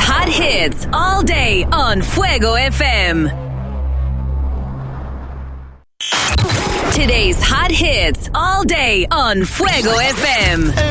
hot hits all day on Fuego FM. Today's hot hits all day on Fuego FM.